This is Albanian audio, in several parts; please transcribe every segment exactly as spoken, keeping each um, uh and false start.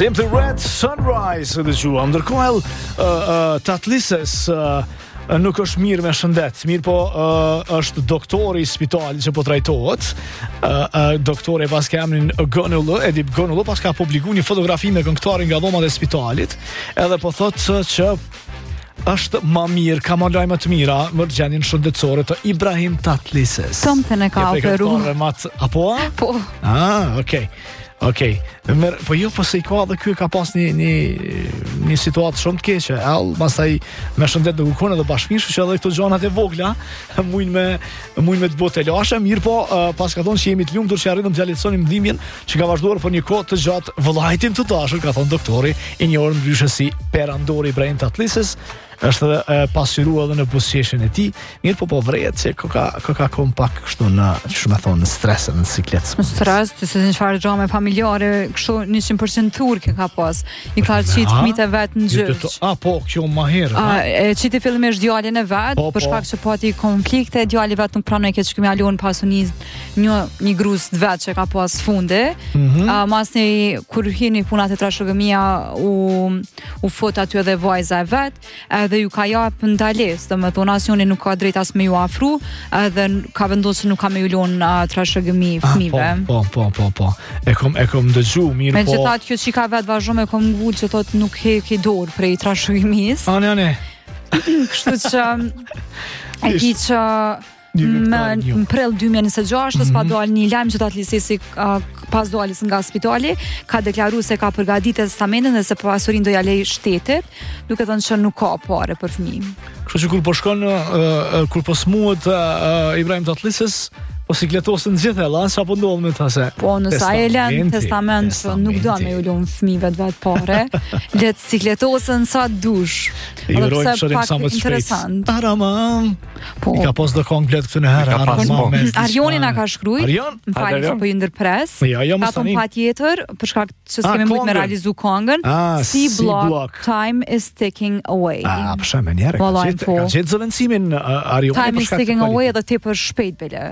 Simply Red Sunrise dhe gjuam. Ndërkohë uh, uh, Tatlises uh, nuk është mirë me shëndet, mirë po uh, është doktori i spitalit që po trajtohet. Uh, uh, doktori pas ka emrin Gënullë, Edip Gënullë, pas ka publiku një fotografi me këngëtarin nga dhomat e spitalit, edhe po thotë që është ma mirë, ka ma lajme të mira më gjendjen shëndetësore të Ibrahim Tatlises. Something e ka operu. Apo? Po. Ah, okej. Okej, okay. Po jo, po se i ka dhe kjo ka pas një, një, një situatë shumë të keqe. El, mastaj me shëndet në kukone dhe bashkëmishu që edhe këto gjanat e vogla mujnë me, mujnë me të botë e lashe. Mirë po, uh, pas ka thonë që jemi të lumtur që arritëm të lehtësonim dhimbjen që ka vazhduar për një kohë të gjatë vëllajtim të dashur, ka thonë doktori, i njohur ndryshe si Perandori Ibrahim Tatlises. Është edhe pasqyrua edhe në buzëqeshjen e tij. Mirë po po vrehet se ka ka kom pak kështu në, çu më thon, në stres në siklet. Në stres, se në çfarë gjame familjare, kështu njëqind përqind turke ka pas. I ka qit fëmijët e vet në gjyq. Ah, po, kjo më herë. Ah, e qiti fillimisht djalin e vet, po, për shkak se pati konflikte, djali vet nuk pranoi këtë çka më alon pasuni një një gruz të vet që ka pas funde. Mm -hmm. Ah, masni kur hini punat e trashëgimia u u fut aty edhe vajza e vet, dhe ju ka jap ndalesë, do të thonë asnjëri nuk ka drejt as me ju afru, edhe ka vendosur nuk ka me ju lënë uh, trashëgimi fëmijëve. Po, po, po, po. E kom e kom dëgju mirë po. Megjithatë kjo çika vet vazhdon me kom ngul që thotë nuk he ke dorë prej trashëgimisë. A ne ne. Kështu që e di që në në prill dy mijë e njëzet e gjashtë mm -hmm. pa dal një lajm që Tatlisesi uh, pas daljes nga spitali ka deklaruar se ka përgatitur testamentin dhe se pasurinë do ja lej shtetit, duke thënë që nuk ka parë për fëmijë. Kështu që kur po shkon uh, uh, kur po smuhet uh, Ibrahim Tatlises, po sikletosën gjithë ella, sa po ndodh me ta se. Po nësa e lën testament që nuk do me u lënë fëmijëve të vet pare, le të sikletosën sa dush. Edhe pse pak interesant. Aramam. Po. I ka pas do komplet këtu në herë. Aramam. Arioni na ka shkruajtur. Arion? Më falni që po ju ndërpres. Jo, jo, mos tani. Ka patjetër për shkak që s'kemë mujt me realizu këngën. Si block time is ticking away. Ah, për shemb njëherë. Ka gjetë zëvendësimin Arioni. Time is ticking away edhe ti për shpejt bele.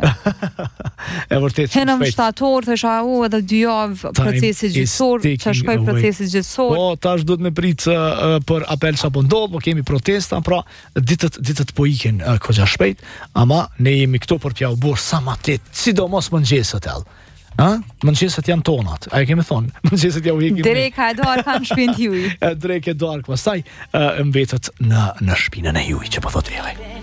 E vërtet shumë shpejt. Në shtator thosha u edhe dy javë procesi gjithësor, që shkoi procesi gjithësor. Po tash duhet me prit uh, për apel sa po ndodh, po kemi protesta, pra ditët ditët po ikin uh, goxha shpejt, ama ne jemi këtu për t'ia u bërë sa më të lehtë, sidomos mëngjeset ell. Ha? Mëngjeset janë tonat. A e kemi thonë? Mëngjeset ja u heqim. Dreka e darkë kanë shpinën juaj. Dreka e darkë pastaj uh, mbetet në në shpinën e juaj, që po thotë ai.